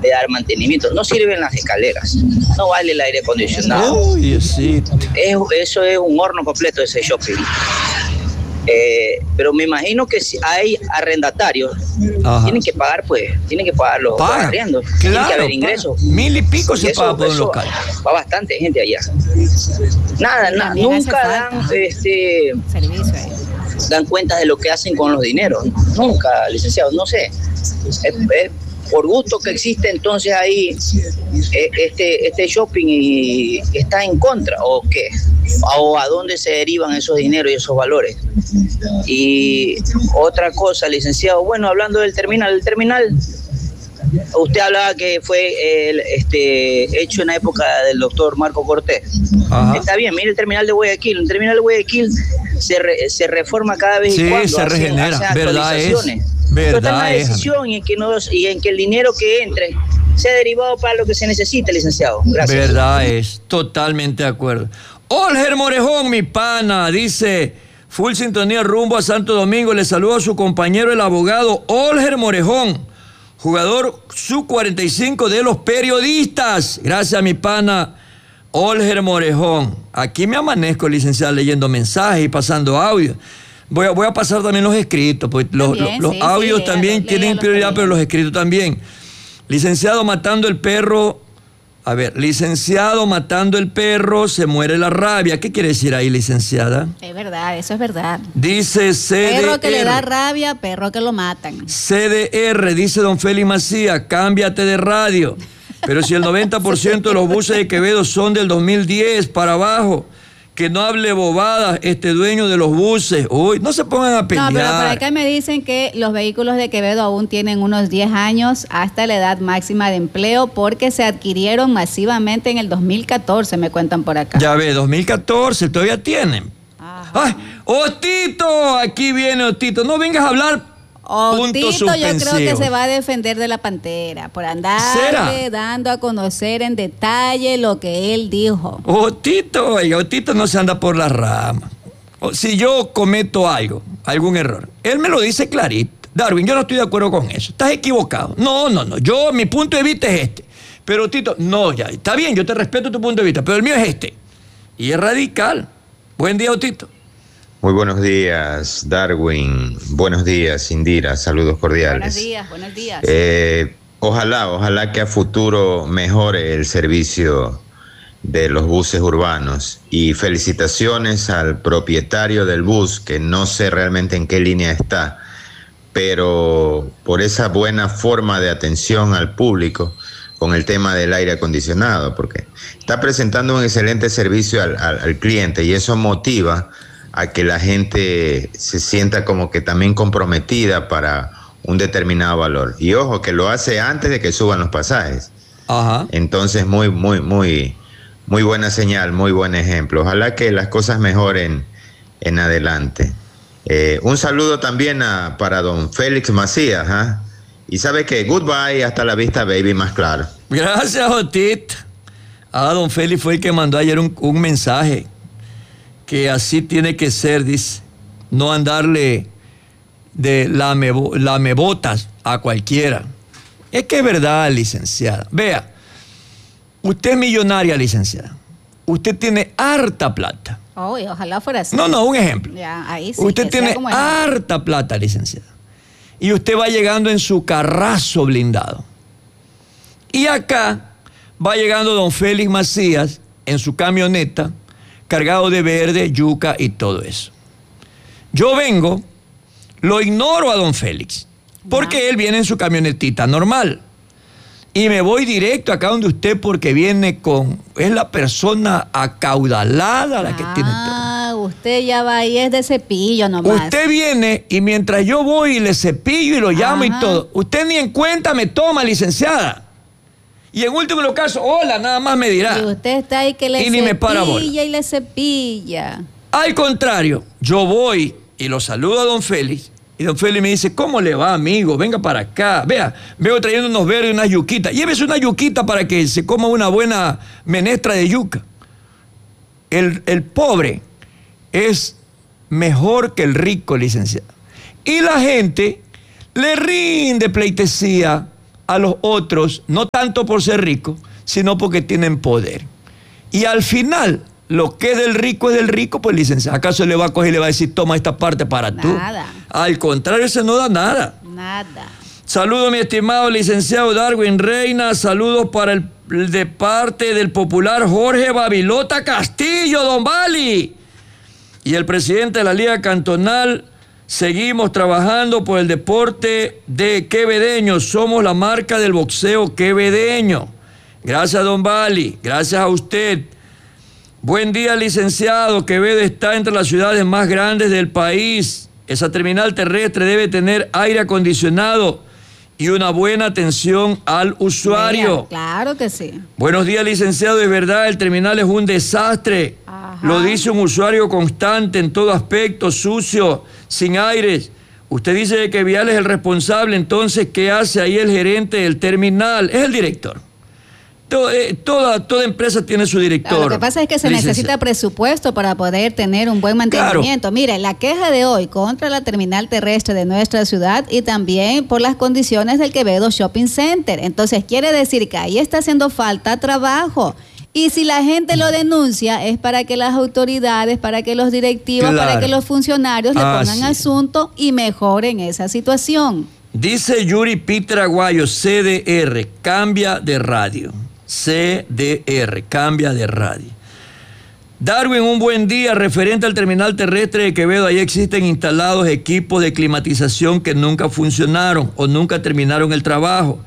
de dar mantenimiento. No sirven las escaleras, no vale el aire acondicionado. Uy, sí. Eso es un horno completo, ese shopping. Pero me imagino que si hay arrendatarios, tienen que pagar los arriendos, claro, tiene que haber ingresos. 1000 y pico se paga por un local. Va bastante gente allá. Nada, nunca dan servicio ahí. Dan cuenta de lo que hacen con los dineros. Nunca, licenciado, no sé. Por gusto que existe entonces ahí este shopping y está en contra, ¿o qué? ¿O a dónde se derivan esos dineros y esos valores? Y otra cosa, licenciado, bueno, hablando del terminal, usted hablaba que fue hecho en la época del doctor Marco Cortés. Ajá. Está bien, mire el terminal de Guayaquil. Se reforma cada vez y cuando. Sí, se regenera, hace verdad es. Pero está en la decisión y en que el dinero que entre sea derivado para lo que se necesita, licenciado. Gracias. Verdad es, totalmente de acuerdo. Olger Morejón, mi pana, dice, full sintonía rumbo a Santo Domingo. Le saludo a su compañero, el abogado Olger Morejón, jugador sub-45 de los periodistas. Gracias, mi pana Olger Morejón. Aquí me amanezco, licenciado, leyendo mensajes y pasando audio. Voy a pasar también los escritos, porque los audios también tienen prioridad, pero los escritos también. Licenciado, matando el perro. A ver, licenciado, matando el perro, se muere la rabia. ¿Qué quiere decir ahí, licenciada? Es verdad, eso es verdad. Dice CDR. Perro que le da rabia, perro que lo matan. CDR, dice don Félix Macías, cámbiate de radio. Pero si el 90% de los buses de Quevedo son del 2010 para abajo, que no hable bobadas dueño de los buses. Uy, no se pongan a pelear. No, pero por acá me dicen que los vehículos de Quevedo aún tienen unos 10 años hasta la edad máxima de empleo porque se adquirieron masivamente en el 2014, me cuentan por acá. Ya ve, 2014, todavía tienen. Ajá. ¡Ay! ¡Otito! Aquí viene Otito. No vengas a hablar. Otito, yo creo que se va a defender de la Pantera por andarle dando a conocer en detalle lo que él dijo. Otito, oiga, Otito no se anda por la rama. Si yo cometo algún error, él me lo dice clarito. Darwin, yo no estoy de acuerdo con eso. Estás equivocado. No. Mi punto de vista es este. Pero Otito, no, ya, está bien, yo te respeto tu punto de vista, pero el mío es este. Y es radical. Buen día, Otito. Muy buenos días, Darwin. Buenos días, Indira. Saludos cordiales. Buenos días. Ojalá que a futuro mejore el servicio de los buses urbanos. Y felicitaciones al propietario del bus, que no sé realmente en qué línea está, pero por esa buena forma de atención al público con el tema del aire acondicionado, porque está presentando un excelente servicio al cliente y eso motiva a que la gente se sienta como que también comprometida para un determinado valor. Y ojo, que lo hace antes de que suban los pasajes. Ajá. Entonces, muy buena señal, muy buen ejemplo. Ojalá que las cosas mejoren en adelante. Un saludo también para don Félix Macías. Y sabe que goodbye, hasta la vista, baby, más claro. Gracias, Otito. Don Félix fue el que mandó ayer un mensaje. Que así tiene que ser, dice, no andarle de lamebotas a cualquiera. Es que es verdad, licenciada. Vea, usted es millonaria, licenciada. Usted tiene harta plata. Ojalá fuera así. No, un ejemplo. Ya, ahí sí, usted tiene harta plata, licenciada. Y usted va llegando en su carrazo blindado. Y acá va llegando don Félix Macías en su camioneta, cargado de verde, yuca y todo eso. Yo vengo, lo ignoro a don Félix, porque él viene en su camionetita normal. Y me voy directo acá donde usted porque viene es la persona acaudalada la que tiene todo. Usted ya va ahí, es de cepillo nomás. Usted viene y mientras yo voy y le cepillo y lo llamo y todo, usted ni en cuenta me toma, licenciada. Y en último caso, hola, nada más me dirá. Y usted está ahí que le cepilla y le cepilla. Al contrario, yo voy y lo saludo a don Félix. Y don Félix me dice, ¿cómo le va, amigo? Venga para acá. Vea, veo trayendo unos verdes y unas yuquitas. Llévese una yuquita para que se coma una buena menestra de yuca. El pobre es mejor que el rico, licenciado. Y la gente le rinde pleitesía a los otros, no tanto por ser ricos, sino porque tienen poder. Y al final, lo que es del rico, pues licenciado. ¿Acaso le va a coger y le va a decir, toma esta parte para tú? Nada. Al contrario, ese no da nada. Nada. Saludos, mi estimado licenciado Darwin Reina. Saludos de parte del popular Jorge Babilota Castillo, don Bali. Y el presidente de la Liga Cantonal. Seguimos trabajando por el deporte de quevedeño. Somos la marca del boxeo quevedeño. Gracias, don Bali. Gracias a usted. Buen día, licenciado. Quevedo está entre las ciudades más grandes del país. Esa terminal terrestre debe tener aire acondicionado y una buena atención al usuario. Mira, claro que sí. Buenos días, licenciado. De verdad, el terminal es un desastre. Ajá. Lo dice un usuario constante en todo aspecto, sucio, sin aires. Usted dice que Vial es el responsable, entonces, ¿qué hace ahí el gerente del terminal? Es el director. Toda empresa tiene su director. Lo que pasa es que se necesita presupuesto para poder tener un buen mantenimiento. Claro. Mire, la queja de hoy contra la terminal terrestre de nuestra ciudad y también por las condiciones del Quevedo Shopping Center. Entonces, quiere decir que ahí está haciendo falta trabajo. Y si la gente lo denuncia es para que las autoridades, para que los directivos, claro, para que los funcionarios le pongan asunto y mejoren esa situación. Dice Yuri Peter Aguayo, CDR, cambia de radio. CDR, cambia de radio. Darwin, un buen día. Referente al terminal terrestre de Quevedo, ahí existen instalados equipos de climatización que nunca funcionaron o nunca terminaron el trabajo.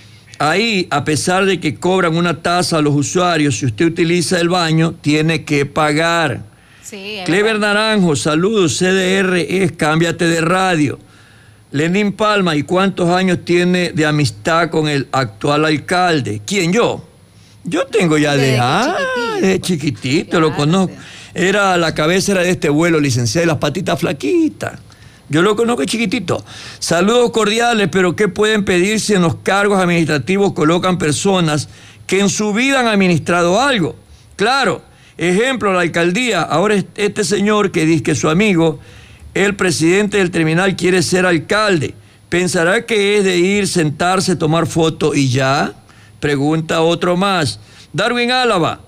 Ahí, a pesar de que cobran una tasa a los usuarios, si usted utiliza el baño, tiene que pagar. Sí, Clever Naranjo, saludos, CDR es cámbiate de radio. Lenín Palma, ¿y cuántos años tiene de amistad con el actual alcalde? ¿Quién, yo? Yo tengo ya de chiquitito, lo conozco. La cabeza era de este vuelo, licenciado, y las patitas flaquitas. Yo lo conozco chiquitito. Saludos cordiales, pero ¿qué pueden pedir si en los cargos administrativos colocan personas que en su vida han administrado algo? Claro, ejemplo, la alcaldía. Ahora este señor que dice que su amigo, el presidente del terminal, quiere ser alcalde. ¿Pensará que es de ir, sentarse, tomar foto y ya? Pregunta otro más. Darwin Álava,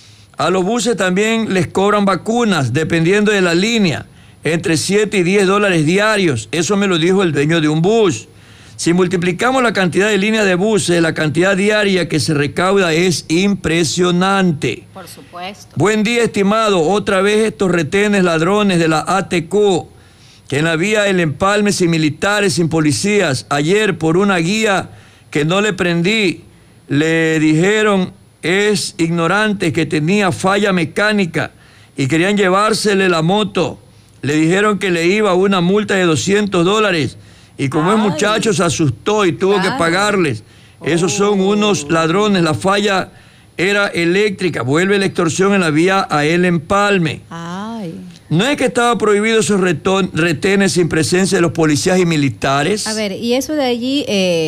a los buses también les cobran vacunas, dependiendo de la línea, entre 7 y 10 dólares diarios. Eso me lo dijo el dueño de un bus. Si multiplicamos la cantidad de líneas de buses, la cantidad diaria que se recauda es impresionante. Por supuesto. Buen día, estimado. Otra vez estos retenes ladrones de la ATQ, que en la vía El Empalme sin militares, sin policías. Ayer, por una guía que no le prendí, le dijeron es ignorante, que tenía falla mecánica y querían llevársele la moto. Le dijeron que le iba una multa de $200 y como el muchacho se asustó y tuvo que pagarles. Esos son unos ladrones. La falla era eléctrica. Vuelve la extorsión en la vía a El Empalme. ¿No es que estaba prohibido esos retenes sin presencia de los policías y militares? A ver, y eso de allí,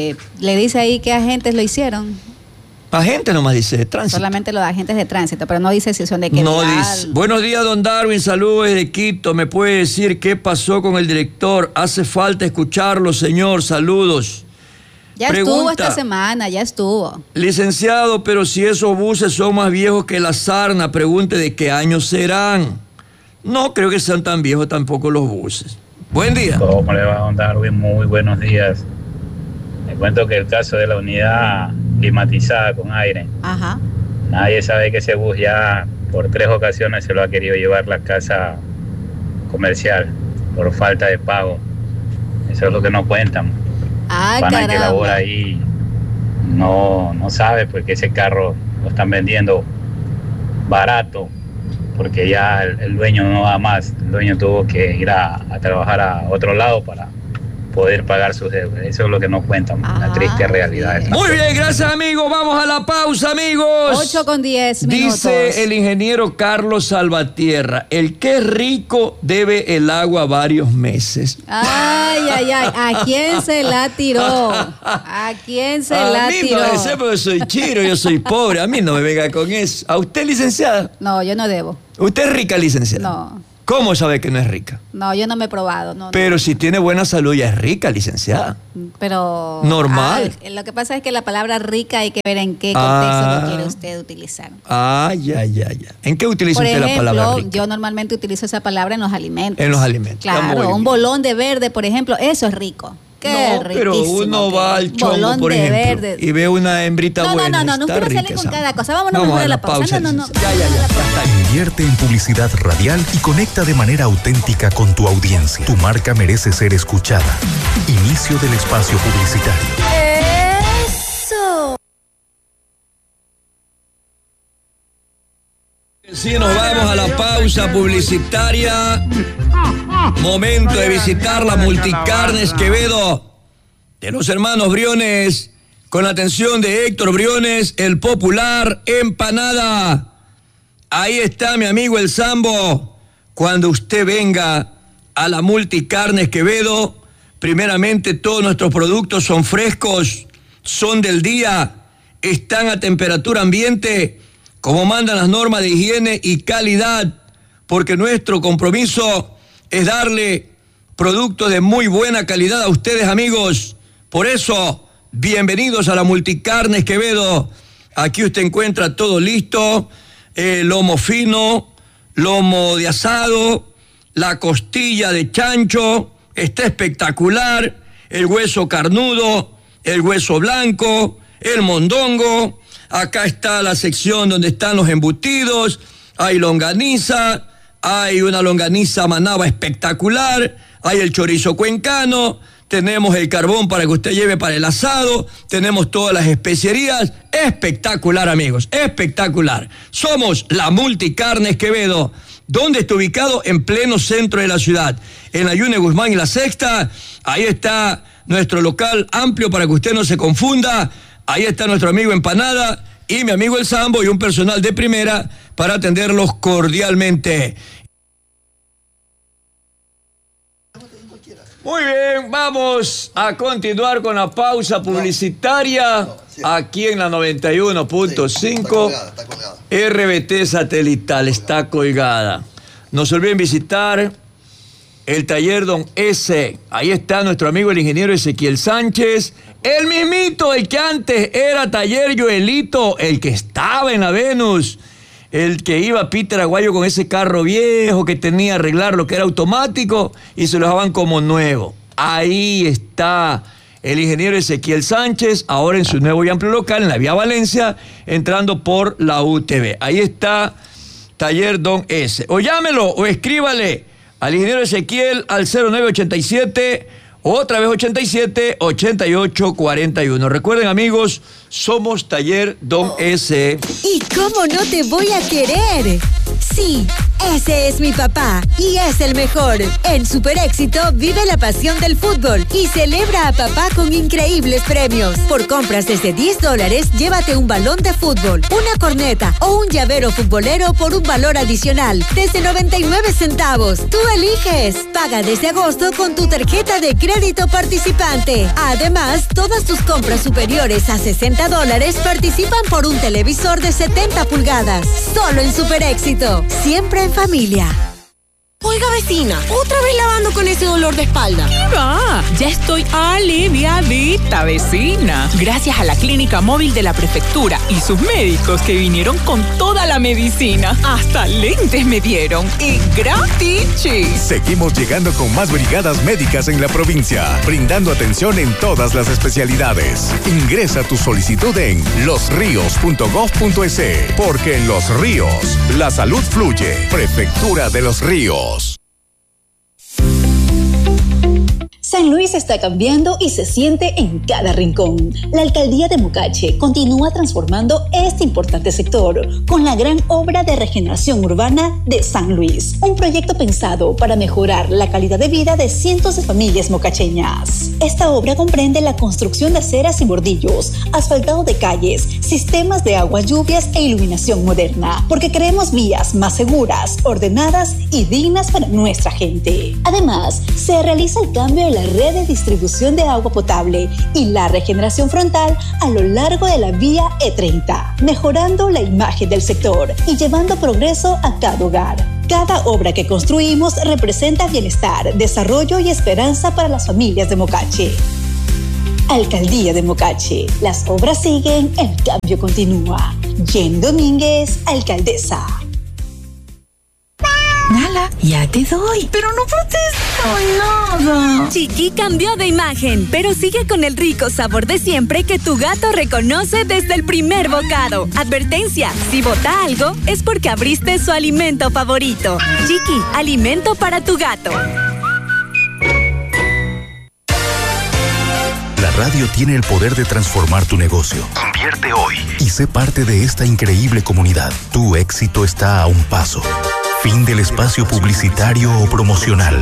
le dice ahí qué agentes lo hicieron. Agentes nomás dice de tránsito. Solamente los agentes de tránsito, pero no dice si son de qué. No dice. Buenos días, don Darwin, saludos desde Quito. ¿Me puede decir qué pasó con el director? Hace falta escucharlo, señor, saludos. Ya estuvo esta semana, ya estuvo. Licenciado, pero si esos buses son más viejos que la sarna, pregunte de qué año serán. No creo que sean tan viejos tampoco los buses. Buen día. ¿Cómo le va, don Darwin? Muy buenos días. Le cuento que el caso de la unidad climatizada con aire. Ajá. Nadie sabe que ese bus ya por 3 ocasiones se lo ha querido llevar la casa comercial por falta de pago. Eso es lo que no cuentan. Pana que labora ahí no sabe porque ese carro lo están vendiendo barato, porque ya el dueño no va más. El dueño tuvo que ir a trabajar a otro lado para poder pagar sus deudas. Eso es lo que no cuentan, la triste realidad. Muy bien, gracias, amigos. Vamos a la pausa, amigos. 8:10 minutos. Dice el ingeniero Carlos Salvatierra, el que es rico debe el agua varios meses. Ay. ¿A quién se la tiró? ¿A quién se la tiró? A mí no sé porque soy chiro, yo soy pobre. A mí no me venga con eso. ¿A usted, licenciada? No, yo no debo. ¿Usted es rica, licenciada? No. ¿Cómo sabe que no es rica? No, yo no me he probado. Pero si tiene buena salud ya es rica, licenciada. Pero... normal. Lo que pasa es que la palabra rica hay que ver en qué contexto lo quiere usted utilizar. Ya. ¿En qué utiliza usted la palabra rica? Yo normalmente utilizo esa palabra en los alimentos. En los alimentos. Claro, un bolón de verde, por ejemplo, eso es rico. No, pero uno va al chongo, por ejemplo, y ve una hembrita buena. No, usted va a salir con cada cosa. Vámonos mejor a la pausa. Ya. Invierte en publicidad radial y conecta de manera auténtica con tu audiencia. Tu marca merece ser escuchada. Inicio del espacio publicitario. ¡Eso! Sí, nos vamos a la pausa publicitaria. Momento de visitar la Multicarnes Quevedo de los hermanos Briones, con la atención de Héctor Briones, el popular Empanada. Ahí está mi amigo el Sambo. Cuando usted venga a la Multicarnes Quevedo, primeramente todos nuestros productos son frescos, son del día, están a temperatura ambiente, como mandan las normas de higiene y calidad, porque nuestro compromiso es darle productos de muy buena calidad a ustedes, amigos. Por eso, bienvenidos a la Multicarnes Quevedo. Aquí usted encuentra todo listo, lomo fino, lomo de asado, la costilla de chancho, está espectacular, el hueso carnudo, el hueso blanco, el mondongo. Acá está la sección donde están los embutidos, hay longaniza, hay una longaniza manaba espectacular, hay el chorizo cuencano, tenemos el carbón para que usted lleve para el asado, tenemos todas las especierías. Espectacular, amigos, espectacular. Somos la Multicarnes Quevedo. ¿Dónde está ubicado? En pleno centro de la ciudad, en la Yune Guzmán y la Sexta. Ahí está nuestro local amplio para que usted no se confunda. Ahí está nuestro amigo Empanada y mi amigo el Sambo y un personal de primera para atenderlos cordialmente. Muy bien, vamos a continuar con la pausa publicitaria aquí en la 91.5. RBT Satelital está colgada. No se olviden visitar el taller Don S. Ahí está nuestro amigo el ingeniero Ezequiel Sánchez. El mismito, el que antes era taller Joelito, el que estaba en la Venus, el que iba a Peter Aguayo con ese carro viejo que tenía que arreglar lo que era automático y se lo dejaban como nuevo. Ahí está el ingeniero Ezequiel Sánchez, ahora en su nuevo y amplio local en la Vía Valencia, entrando por la UTV. Ahí está taller Don S. O llámelo o escríbale al ingeniero Ezequiel al 0987, otra vez 87 88 41. Recuerden, amigos, somos taller Don S. ¿Y cómo no te voy a querer? Sí, ese es mi papá y es el mejor. En Super Éxito vive la pasión del fútbol y celebra a papá con increíbles premios. Por compras desde $10, llévate un balón de fútbol, una corneta o un llavero futbolero por un valor adicional desde 99 centavos. Tú eliges. Paga desde agosto con tu tarjeta de crédito participante. Además, todas tus compras superiores a $60 participan por un televisor de 70 pulgadas. Solo en Super Éxito. Siempre en familia. Oiga, vecina, otra vez lavando con ese dolor de espalda. ¿Qué va? Ya estoy aliviadita, vecina. Gracias a la clínica móvil de la prefectura y sus médicos que vinieron con toda la medicina. Hasta lentes me dieron. Y gratis. Seguimos llegando con más brigadas médicas en la provincia, brindando atención en todas las especialidades. Ingresa tu solicitud en losrios.gov.es, porque en Los Ríos, la salud fluye. Prefectura de Los Ríos. San Luis está cambiando y se siente en cada rincón. La alcaldía de Mocache continúa transformando este importante sector con la gran obra de regeneración urbana de San Luis. Un proyecto pensado para mejorar la calidad de vida de cientos de familias mocacheñas. Esta obra comprende la construcción de aceras y bordillos, asfaltado de calles, sistemas de aguas lluvias e iluminación moderna, porque queremos vías más seguras, ordenadas y dignas para nuestra gente. Además, se realiza el cambio de la red de distribución de agua potable y la regeneración frontal a lo largo de la vía E30, mejorando la imagen del sector y llevando progreso a cada hogar. Cada obra que construimos representa bienestar, desarrollo y esperanza para las familias de Mocache. Alcaldía de Mocache. Las obras siguen, el cambio continúa. Jenny Domínguez, alcaldesa. Nala, ya te doy, pero no protesto nada. Chiqui cambió de imagen, pero sigue con el rico sabor de siempre que tu gato reconoce desde el primer bocado. Advertencia, si bota algo es porque abriste su alimento favorito. Chiqui, alimento para tu gato. La radio tiene el poder de transformar tu negocio. Invierte hoy y sé parte de esta increíble comunidad. Tu éxito está a un paso. Fin del espacio publicitario o promocional.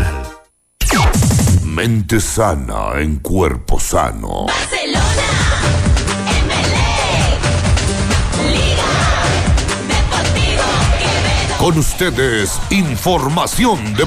Mente sana en cuerpo sano. Barcelona, MLE, Liga, Deportivo Quevedo. Con ustedes, información de